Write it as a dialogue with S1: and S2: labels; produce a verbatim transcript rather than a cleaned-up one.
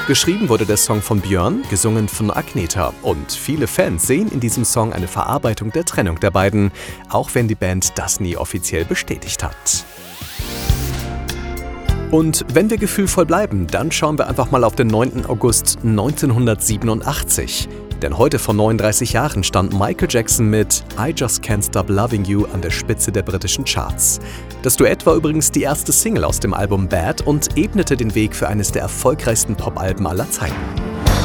S1: Geschrieben wurde der Song von Björn, gesungen von Agnetha. Und viele Fans sehen in diesem Song eine Verarbeitung der Trennung der beiden, auch wenn die Band das nie offiziell bestätigt hat. Und wenn wir gefühlvoll bleiben, dann schauen wir einfach mal auf den neunten August neunzehnhundertsiebenundachtzig. Denn heute vor neununddreißig Jahren stand Michael Jackson mit I Just Can't Stop Loving You an der Spitze der britischen Charts. Das Duett war übrigens die erste Single aus dem Album Bad und ebnete den Weg für eines der erfolgreichsten Popalben aller Zeiten.